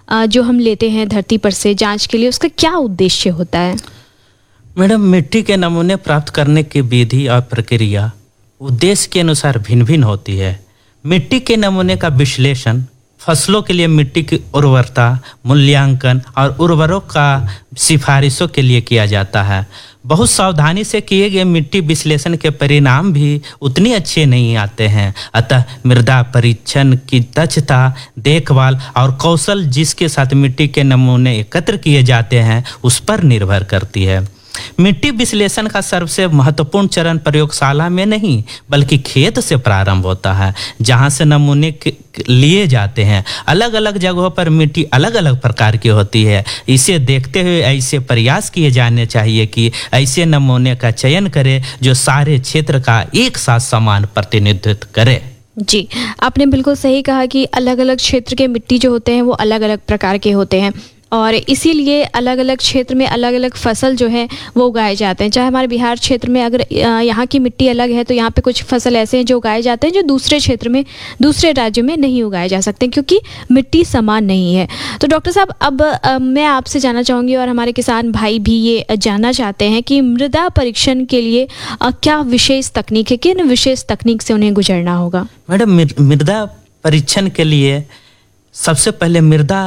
जो हम लेते हैं धरती पर से जांच के लिए, उसका क्या उद्देश्य होता है? मैडम, मिट्टी के नमूने प्राप्त करने की विधि और प्रक्रिया उद्देश्य के अनुसार भिन्न भिन्न होती है। मिट्टी के नमूने का विश्लेषण फसलों के लिए मिट्टी की उर्वरता मूल्यांकन और उर्वरकों का सिफारिशों के लिए किया जाता है। बहुत सावधानी से किए गए मिट्टी विश्लेषण के परिणाम भी उतने अच्छे नहीं आते हैं। अतः मृदा परीक्षण की दक्षता, देखभाल और कौशल जिसके साथ मिट्टी के नमूने एकत्र किए जाते हैं उस पर निर्भर करती है। मिट्टी विश्लेषण का सबसे महत्वपूर्ण चरण प्रयोगशाला में नहीं बल्कि खेत से प्रारंभ होता है, जहां से नमूने लिए जाते हैं। अलग अलग जगहों पर मिट्टी अलग अलग प्रकार की होती है। इसे देखते हुए ऐसे प्रयास किए जाने चाहिए कि ऐसे नमूने का चयन करें जो सारे क्षेत्र का एक साथ समान प्रतिनिधित्व करे। जी, आपने बिल्कुल सही कहा कि अलग अलग क्षेत्र के मिट्टी जो होते हैं वो अलग अलग प्रकार के होते हैं और इसीलिए अलग अलग क्षेत्र में अलग अलग फसल जो है वो उगाए जाते हैं। चाहे हमारे बिहार क्षेत्र में अगर यहाँ की मिट्टी अलग है तो यहाँ पे कुछ फसल ऐसे हैं जो उगाए जाते हैं जो दूसरे क्षेत्र में, दूसरे राज्यों में नहीं उगाए जा सकते क्योंकि मिट्टी समान नहीं है। तो डॉक्टर साहब, अब मैं आपसे जानना चाहूँगी और हमारे किसान भाई भी ये जानना चाहते हैं कि मृदा परीक्षण के लिए क्या विशेष तकनीक है, किन विशेष तकनीक से उन्हें गुजरना होगा? मैडम, मृदा परीक्षण के लिए सबसे पहले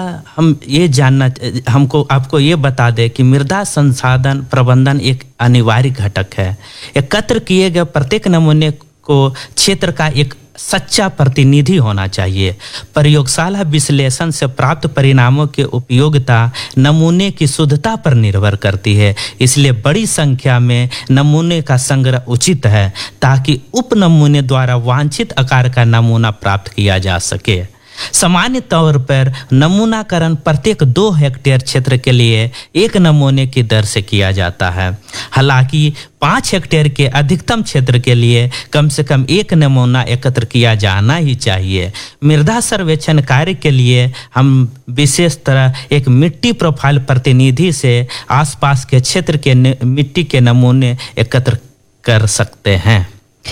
आपको ये बता दें कि मृदा संसाधन प्रबंधन एक अनिवार्य घटक है। एकत्र किए गए प्रत्येक नमूने को क्षेत्र का एक सच्चा प्रतिनिधि होना चाहिए। प्रयोगशाला विश्लेषण से प्राप्त परिणामों की उपयोगिता नमूने की शुद्धता पर निर्भर करती है। इसलिए बड़ी संख्या में नमूने का संग्रह उचित है ताकि उप नमूने द्वारा वांछित आकार का नमूना प्राप्त किया जा सके। सामान्य तौर पर नमूनाकरण प्रत्येक 2 हेक्टेयर क्षेत्र के लिए एक नमूने की दर से किया जाता है। हालांकि 5 हेक्टेयर के अधिकतम क्षेत्र के लिए कम से कम एक नमूना एकत्र किया जाना ही चाहिए। मृदा सर्वेक्षण कार्य के लिए हम विशेष तरह एक मिट्टी प्रोफाइल प्रतिनिधि से आसपास के क्षेत्र के मिट्टी के नमूने एकत्र कर सकते हैं।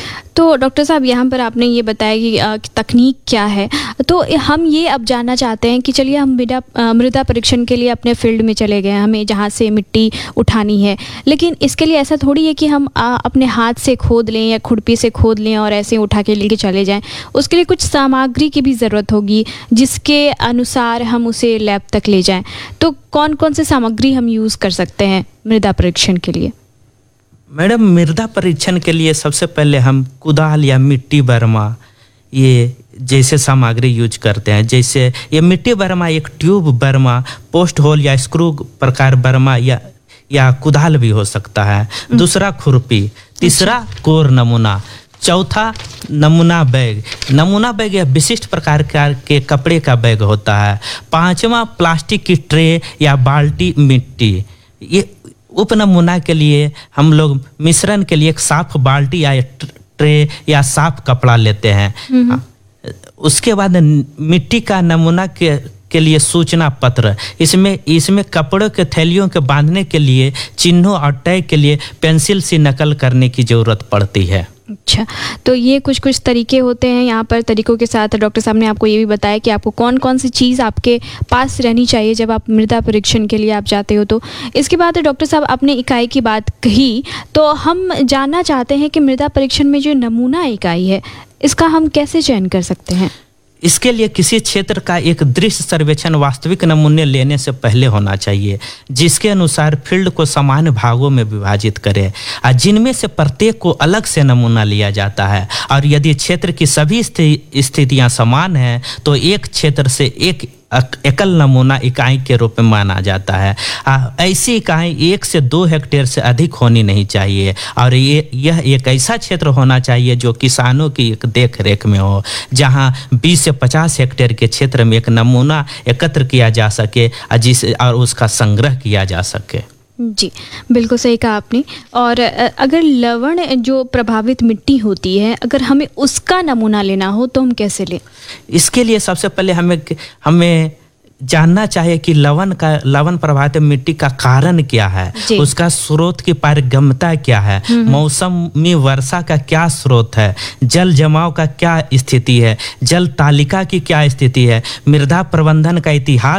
तो डॉक्टर साहब, यहाँ पर आपने ये बताया कि तकनीक क्या है, तो हम ये अब जानना चाहते हैं कि चलिए हम मृदा परीक्षण के लिए अपने फील्ड में चले गए, हमें जहाँ से मिट्टी उठानी है, लेकिन इसके लिए ऐसा थोड़ी है कि हम अपने हाथ से खोद लें या खुरपी से खोद लें और ऐसे उठा के लेके चले जाएं। उसके लिए कुछ सामग्री की भी ज़रूरत होगी जिसके अनुसार हम उसे लैब तक ले जाएं। तो कौन कौन से सामग्री हम यूज़ कर सकते हैं मृदा परीक्षण के लिए? मैडम, मृदा परीक्षण के लिए सबसे पहले हम कुदाल या मिट्टी बर्मा ये जैसे सामग्री यूज करते हैं। जैसे ये मिट्टी बर्मा एक ट्यूब बर्मा, पोस्ट होल या स्क्रू प्रकार बर्मा या कुदाल भी हो सकता है। दूसरा खुरपी, तीसरा कोर नमूना, चौथा नमूना बैग। नमूना बैग यह विशिष्ट प्रकार के कपड़े का बैग होता है। पांचवा प्लास्टिक की ट्रे या बाल्टी मिट्टी। ये उप नमूना के लिए हम लोग मिश्रण के लिए एक साफ बाल्टी या ट्रे या साफ कपड़ा लेते हैं। उसके बाद मिट्टी का नमूना के लिए सूचना पत्र। इसमें कपड़ों के थैलियों के बांधने के लिए, चिन्हों और टैग के लिए पेंसिल से नकल करने की ज़रूरत पड़ती है। अच्छा, तो ये कुछ तरीके होते हैं। यहाँ पर तरीकों के साथ डॉक्टर साहब ने आपको ये भी बताया कि आपको कौन कौन सी चीज़ आपके पास रहनी चाहिए जब आप मृदा परीक्षण के लिए आप जाते हो। तो इसके बाद डॉक्टर साहब आपने इकाई की बात कही, तो हम जानना चाहते हैं कि मृदा परीक्षण में जो नमूना इकाई है इसका हम कैसे चयन कर सकते हैं? इसके लिए किसी क्षेत्र का एक दृश्य सर्वेक्षण वास्तविक नमूने लेने से पहले होना चाहिए, जिसके अनुसार फील्ड को सामान्य भागों में विभाजित करें और जिनमें से प्रत्येक को अलग से नमूना लिया जाता है। और यदि क्षेत्र की सभी स्थितियां समान हैं तो एक क्षेत्र से एक एकल नमूना इकाई के रूप में माना जाता है। ऐसी इकाई 1 से 2 हेक्टेयर से अधिक होनी नहीं चाहिए और यह एक ऐसा क्षेत्र होना चाहिए जो किसानों की एक देख रेख में हो, जहां 20 से 50 हेक्टेयर के क्षेत्र में एक नमूना एकत्र किया जा सके और उसका संग्रह किया जा सके। जी, बिल्कुल सही कहा आपने। और अगर लवण जो प्रभावित मिट्टी होती है, अगर हमें उसका नमूना लेना हो तो हम कैसे लें? इसके लिए सबसे पहले हमें जानना चाहिए कि लवण प्रभावित मिट्टी का कारण क्या है, उसका स्रोत की पारगम्यता क्या है, मौसमी वर्षा का क्या स्रोत है, जल जमाव का क्या स्थिति है, जल तालिका की क्या स्थिति है, मृदा प्रबंधन का इतिहास